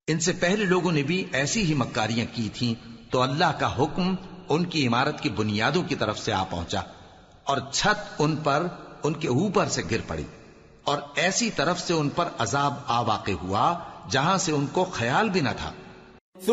इनसे पहले लोगों ने भी ऐसी ही मक्कारियां की थीं, तो अल्लाह का हुक्म उनकी इमारत की बुनियादों की तरफ से आ पहुंचा और छत उन पर उनके ऊपर से गिर पड़ी और ऐसी तरफ से उन पर अजाब आ वाक़े हुआ जहां से उनको ख्याल भी न था।